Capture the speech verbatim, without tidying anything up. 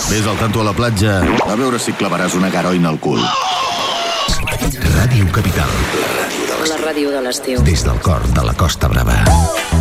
Ves al tanto a la platja, a veure si clavaràs una garoina al cul. Ràdio Capital, la ràdio de l'estiu. La ràdio de l'estiu. Des del cor de la Costa Brava.